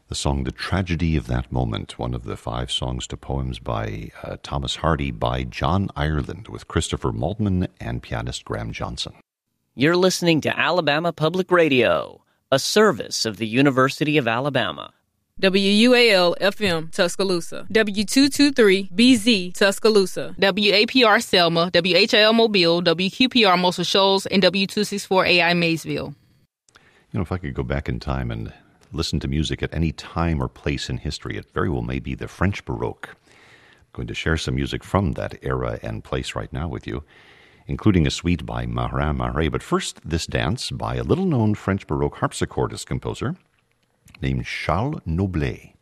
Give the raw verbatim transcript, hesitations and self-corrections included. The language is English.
The song The Tragedy of That Moment, one of the five songs to poems by uh, Thomas Hardy by John Ireland with Christopher Maltman and pianist Graham Johnson. You're listening to Alabama Public Radio, a service of the University of Alabama. W U A L F M Tuscaloosa, W two twenty-three B Z Tuscaloosa, W A P R Selma, W H I L Mobile, W Q P R Muscle Shoals, and W two sixty-four A I Maysville. You know, if I could go back in time and listen to music at any time or place in history, it very well may be the French Baroque. I'm going to share some music from that era and place right now with you, including a suite by Marin Marais. But first, this dance by a little-known French Baroque harpsichordist composer named Charles Noblet.